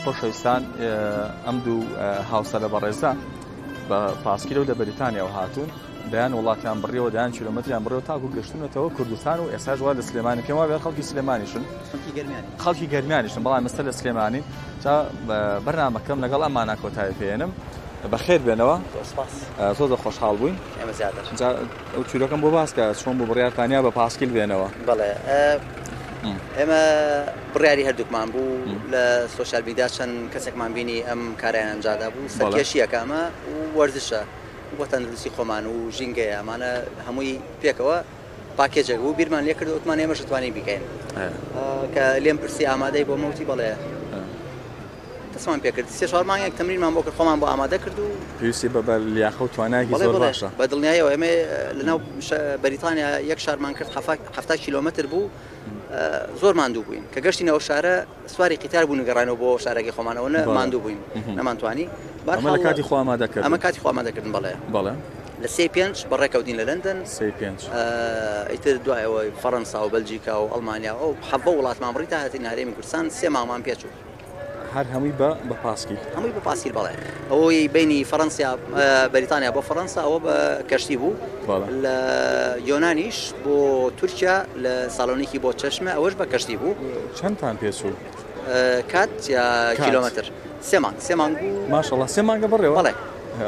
خۆشەویستان ئەم دوو هاوسەرە بەڕێزە بە پاسکیلە و لە بەریتانیاوە هاتوون دەیان وڵاتیان بڕیەوە دەیان کیلۆمەتریان بڕێەوە تاکو گەشتونەتەوە کوردستان و ئێستا وا لە سلێمانی پێم وایە خەڵکی سلێمانیشن خەڵکی گەرمیانیشن بەڵام ئێستا لە سلێمانی جا بەرنامەکەم لەگەڵ ئەمانە کۆتایی پێێنم بەخێر بێنەوە زۆر خۆشحاڵ بووین ئەو چیرۆکەم بۆ باسکە چۆن بۆ بڕیارتانیا بە پاسکیل بێنەوە بەڵێ ئێمە بڕیاری هەردووکمان بوو لە سۆشیال میدیا چەند کەسێکمان بینی ئەم کاریان ئەنجادا بوو سەرکێشیەکەمە و وەرزشە بۆ تەندروستی خۆمان و ژینگەیە ئەمانە هەمووی پێکەوە پاکێجێک بوو بیرمان لێ کرد وتمان ئێمەش دەتوانین بیکەین کە لێم پرسی ئامادەی بۆ مەوتی بەڵێ دەستمان پێ کرد 3-4 مانگێک تەمرینمان بۆ کرد خۆمان بۆ ئامادە کرد و پێویستی بە لیاقە و توانایەکی زۆر باشە بە دڵنیاییەوە ئێمە لەناو بەریتانیا یەک شارمان کرد 7 کیلۆمەتر بوو زۆر ماندوو بووین کە گەشتینەوە شارە سواری قیتار بوون گەڕانەوە بۆ شارێکی خۆمانەوە ماندوو بووین نەمانتوانی ئەمە کاتی خۆ ئامادەکرد ئەمە کاتی خۆ ئامادەکردن بەڵێ لە 3-5 بەڕێکەوتین لە لەندەن 3-5 ئیتر دوایەوەی فەڕەنسا و بەلجیکا و ئەڵمانیا ئەو حەڤە وڵاتمان بڕی تا هاتین هەرێمی کوردستان 3 مانگمان پێچوو هەر هەمووی بە پاسکیل هەمووی بە پاسکیل بەڵێ ئەوەی بینی فەڕەنسیا بەریتانیا بۆ فەڕەنسا ئەوە بە کەشتی بوو لە یۆنانیش بۆ تورکیا لە ساڵۆنیکی بۆ چەشمە ئەوەش بە کەشتی بوو چەندتان پێچوو کات یا کیلۆمەتر 3 مانگ بوو ماشەڵڵا 3 مانگە بڕێەوە بەڵێ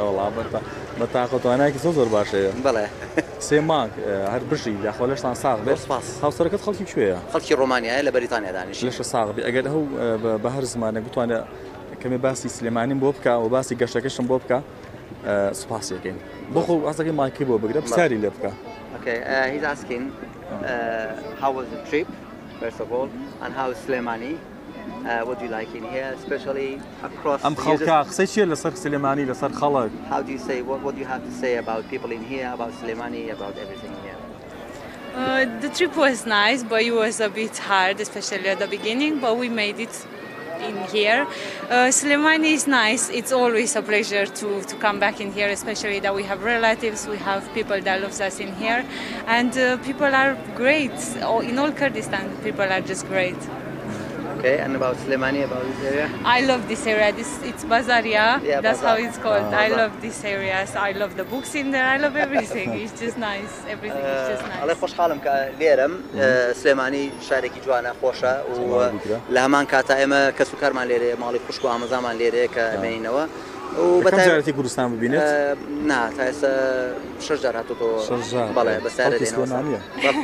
بە تااقەتوانایکی زۆر باشەیە بەڵێ 3 مانگ هەر بژی لەخۆلەشتان ساغ بێت هاوسەرەکەت خەڵکی کوێیە خەڵکی ڕۆمانیایە لە بەریتانیا دانیشت لەشە ساغ بێ ئەگەر هەوو بە هەر زمانێک بتوانێت کەمێ باسی سلێمانیم بۆ بکە و باسی گەشتەکەشم بۆ بکە سوپاسیەکەین بۆ خۆ ئاسەکەی مایکی بۆ بگرە پرسیاری لێ بکە he's asking how was the trip first of all and how is Slimani what do you like in here especially across ئەم خەڵکە قسەی چیە لەسەر سلێمانی لەسەر خەڵک how do you say what do you have to say about people in here about Slimani about everything here the trip was nice but it was a bit hard especially at the beginning but we made it in here. Slimani is nice. It's always a pleasure to come back in here, especially that we have relatives, we have people that loves us in here, and people are great. In all Kurdistan, people are just great. Okay, and about Slimani, about this area? I love this area. It's Bazaria. Yeah, that's Bazar. how it's called. I love this area. I love the books in there. I love everything. It's just nice. Everything is just nice. الله خوشحالم كليرم سليماني شاركي جوانا خوشة ولهمان كاتا إما كسكر ليري مالي خوشكو عمزامان ليري كمينوا كم جارتي كردستان ببينت؟ نا تايسا شجر هاتوتو شجر بله بس سليمانية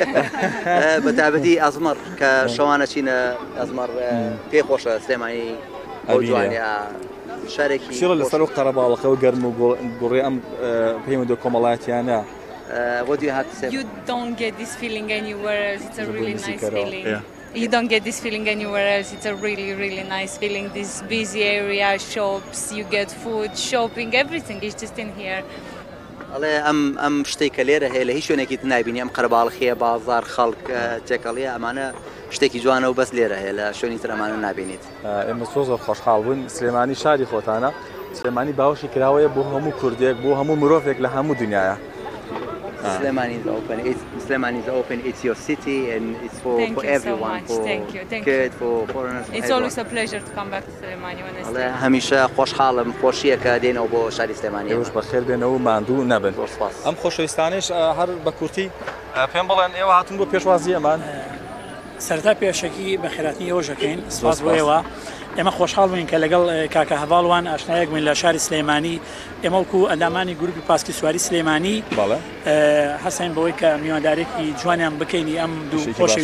بتعبدي أزمر كشوانا شينا أزمر في خوشة سليماني بوجوانيا شاركي شيرا لسالو قربالقة وقرم وقري أم بيمدو كمالات يعني what do you have to say? You don't get this feeling anywhere else. It's a really nice feeling. Yeah. You don't get this feeling anywhere else. It's a really, really nice feeling. This busy area, shops, you get food, shopping, everything is just in here. الله أم شتيك ليرة هي هي شو نكيت نايبيني أم قربال خيا بازار خلق تكالية أمانة شتيكي جوانا وبس ليرة هي شو نيتر أمانة نايبينيت. إما صوص خوشحال بون سليماني شادي خوتانا سليماني باوشي كراوية بو همو كرديك بو همو مروفيك لهمو دنيايا. Slimani is open. Slimani is open. It's your city and it's for everyone. So thank you. Good for foreigners. It's always a pleasure to come back to Slimani. الله هميشه خوشحالم خوشیه که دین او با شهر سليمانی. يوش بخير بينه وماندو نبن. ام خوشويستانش هر بكورتي پێم بڵێن ئێوە هاتون بۆ پێشوازی ئەمان سەرتا پێشەکی بە خێراتنی ئێوەژەکەین سپاس بۆ ئێوە ئێمە خۆشحاڵ بووین کە لەگەڵ کاکە هەڤاڵوان ئاشنایەک بووین لە شاری سلێمانی ئێمە وەکو ئەندامانی گروپی پاسکی سواری سلێمانی هەستین بەوەی کە میواندارێکی جوانیان بکەینی ئەم دوو خۆشەویستی